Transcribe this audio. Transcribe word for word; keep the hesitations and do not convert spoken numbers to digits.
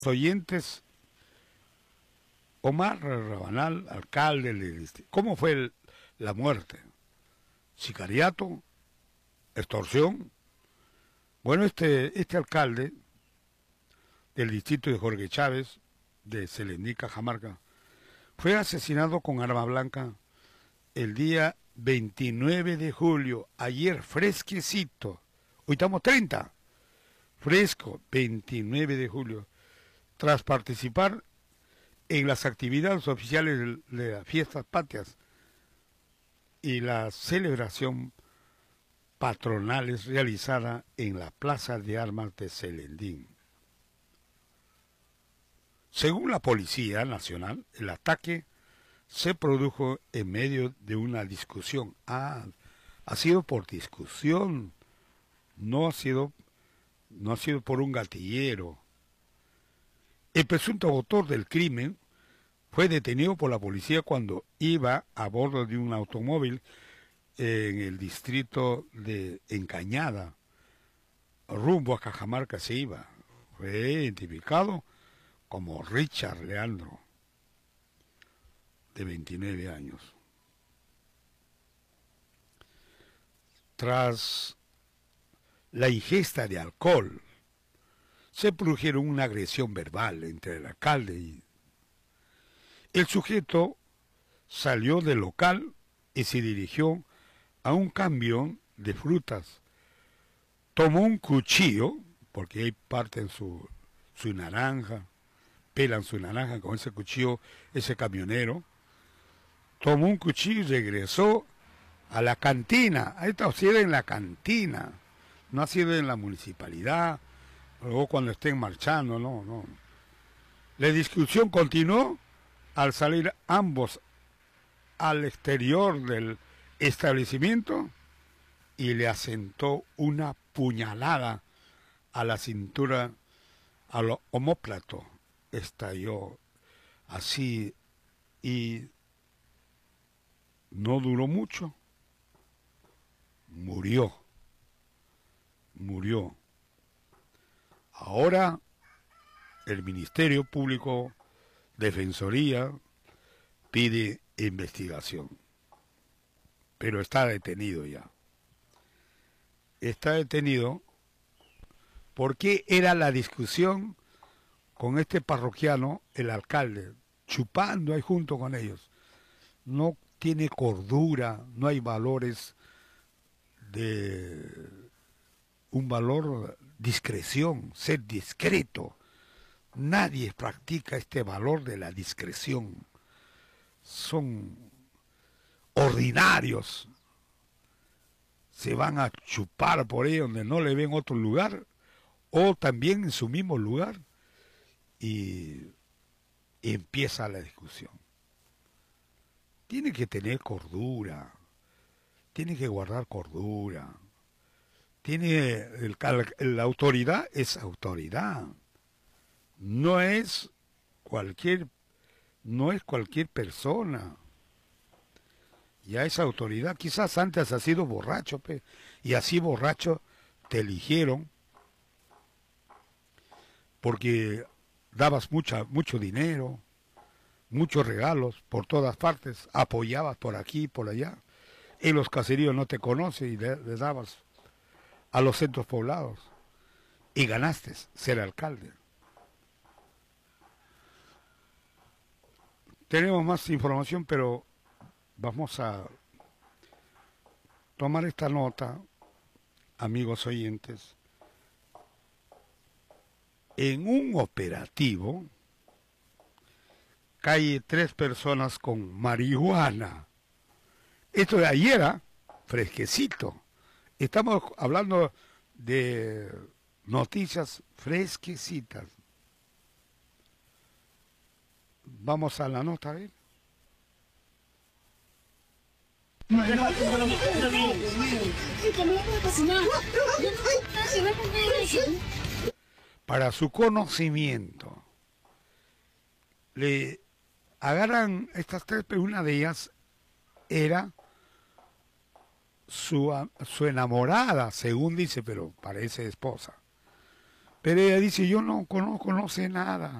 Oyentes, Omar Rabanal, alcalde del distrito. ¿Cómo fue el, la muerte? ¿Sicariato? ¿Extorsión? Bueno, este, este alcalde del distrito de Jorge Chávez, de Selendí, Cajamarca, fue asesinado con arma blanca el día veintinueve de julio, ayer fresquecito. Hoy estamos treinta, fresco, veintinueve de julio. Tras participar en las actividades oficiales de las fiestas patrias y la celebración patronales realizada en la Plaza de Armas de Selendín. Según la Policía Nacional, el ataque se produjo en medio de una discusión. Ah, ha sido por discusión, no ha sido, no ha sido por un gatillero. El presunto autor del crimen fue detenido por la policía cuando iba a bordo de un automóvil en el distrito de Encañada, rumbo a Cajamarca se iba. Fue identificado como Richard Leandro, de veintinueve años. Tras la ingesta de alcohol, se produjeron una agresión verbal entre el alcalde y el sujeto salió del local y se dirigió a un camión de frutas. Tomó un cuchillo, porque ahí parten su, su naranja, pelan su naranja con ese cuchillo, ese camionero. Tomó un cuchillo y regresó a la cantina. Esto ha sido en la cantina, no ha sido en la municipalidad, luego cuando estén marchando, no, no. La discusión continuó al salir ambos al exterior del establecimiento y le asentó una puñalada a la cintura, al omóplato. Estalló así y no duró mucho. Murió. Murió. Ahora el Ministerio Público, Defensoría, pide investigación. Pero está detenido ya. Está detenido porque era la discusión con este parroquiano, el alcalde, chupando ahí junto con ellos. No tiene cordura, no hay valores de un valor discreción, ser discreto. Nadie practica este valor de la discreción. Son ordinarios. Se van a chupar por ahí donde no le ven otro lugar, o también en su mismo lugar, y empieza la discusión. Tiene que tener cordura, tiene que guardar cordura. Tiene el, la autoridad es autoridad. No es cualquier, no es cualquier persona. Ya esa autoridad, quizás antes has sido borracho, pe, y así borracho te eligieron porque dabas mucha, mucho dinero, muchos regalos por todas partes, apoyabas por aquí y por allá. En los caseríos no te conocen y le, le dabas a los centros poblados y ganaste ser alcalde. Tenemos más información, pero vamos a tomar esta nota, amigos oyentes. En un operativo cae tres personas con marihuana. Esto de ayer, ¿eh? Fresquecito. Estamos hablando de noticias fresquecitas. Vamos a la nota, a ver. Para su conocimiento, le agarran estas tres, pero una de ellas era su, su enamorada, según dice, pero parece esposa. Pero ella dice, yo no conozco, no sé nada.